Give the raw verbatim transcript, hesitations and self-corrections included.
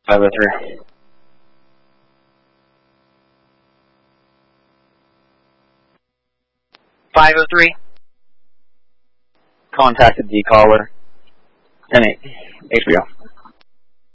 five oh three. five oh three. Contacted the caller. ten eight. H B O.